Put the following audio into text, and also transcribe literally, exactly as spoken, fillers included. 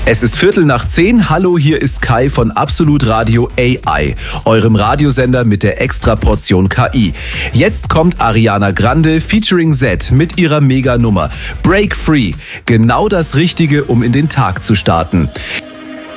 Es ist Viertel nach zehn. Hallo, hier ist Kai von Absolut Radio A I, eurem Radiosender mit der Extraportion K I. Jetzt kommt Ariana Grande featuring Z mit ihrer Mega-Nummer Break Free. Genau das Richtige, um in den Tag zu starten.